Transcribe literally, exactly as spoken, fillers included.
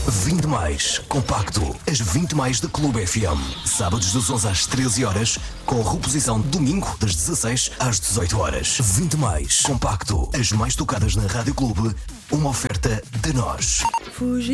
vinte mais compacto. As vinte mais da Clube F M. Sábados das onze às treze horas, com reposição domingo das dezasseis às dezoito horas. vinte mais compacto. As mais tocadas na Rádio Clube. Uma oferta de nós. Fugir.